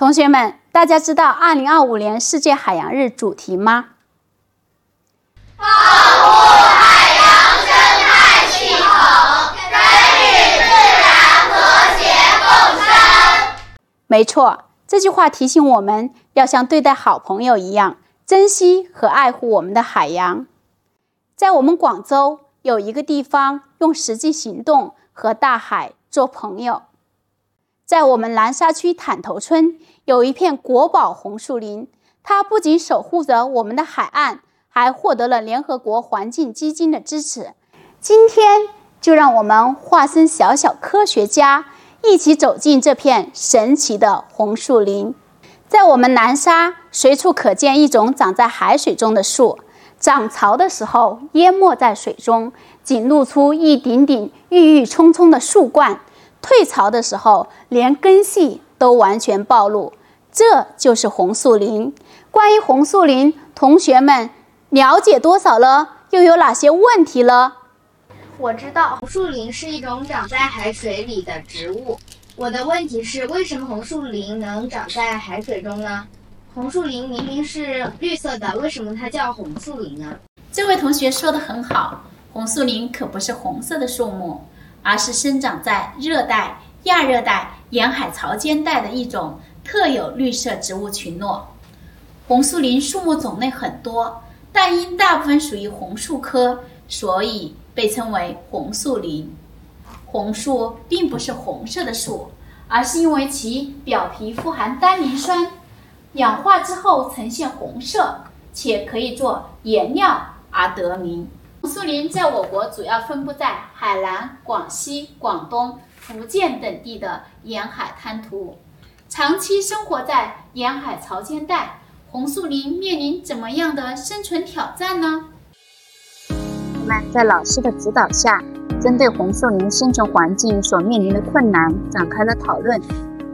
同学们，大家知道2025年世界海洋日主题吗？ 保护海洋生态系统，人与自然和谐共生。 没错，这句话提醒我们要像对待好朋友一样，珍惜和爱护我们的海洋。在我们广州有一个地方用实际行动和大海做朋友。在我们南沙区坦头村有一片国宝红树林，它不仅守护着我们的海岸，还获得了联合国环境基金的支持。今天就让我们化身小小科学家，一起走进这片神奇的红树林。在我们南沙，随处可见一种长在海水中的树，涨潮的时候淹没在水中，仅露出一顶顶郁郁葱葱的树冠，退潮的时候连根系都完全暴露，这就是红树林。关于红树林，同学们了解多少了？又有哪些问题了？ 我知道红树林是一种长在海水里的植物。我的问题是，为什么红树林能长在海水中呢？红树林明明是绿色的，为什么它叫红树林呢？ 这位同学说得很好，红树林可不是红色的树木，而是生长在热带、亚热带沿海潮间带的一种特有绿色植物群落。红树林树木种类很多，但因大部分属于红树科，所以被称为红树林。红树并不是红色的树，而是因为其表皮富含单宁酸，氧化之后呈现红色，且可以做颜料而得名。红树林在我国主要分布在海南、广西、广东、福建等地的沿海滩涂，长期生活在沿海潮间带。红树林面临怎么样的生存挑战呢？ 我们在老师的指导下，针对红树林生存环境所面临的困难展开了讨论。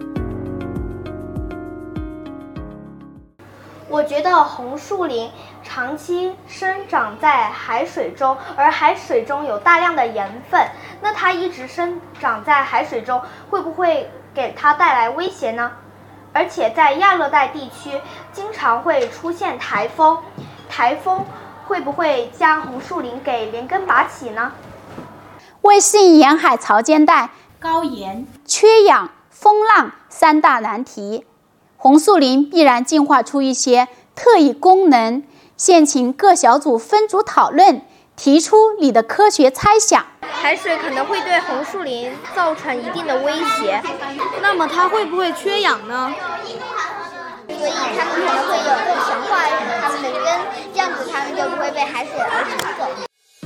我觉得红树林长期生长在海水中，而海水中有大量的盐分，那它一直生长在海水中，会不会给它带来威胁呢？而且在亚热带地区经常会出现台风，台风会不会将红树林给连根拔起呢？ 为适应沿海潮间带高盐、缺氧、风浪三大难题，红树林必然进化出一些特异功能。现请各小组分组讨论，提出你的科学猜想。 海水可能会对红树林造成一定的威胁， 那么它会不会缺氧呢？ 所以它们可能会有更强化它们的根，这样子它们就不会被海水而阻塞。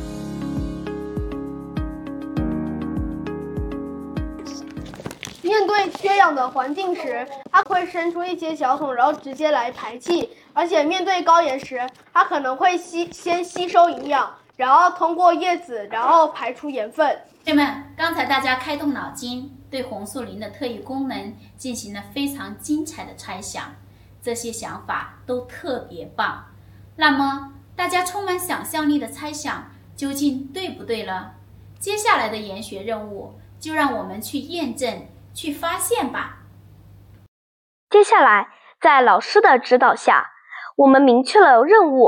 面对缺氧的环境时，它会伸出一些小孔，然后直接来排气。而且面对高盐时，它可能会先吸收营养，然后通过叶子，然后排出盐分。 同学们，刚才大家开动脑筋，对红树林的特异功能进行了非常精彩的猜想，这些想法都特别棒。那么，大家充满想象力的猜想究竟对不对了？接下来的研学任务就让我们去验证、去发现吧。 接下来，在老师的指导下，我们明确了任务。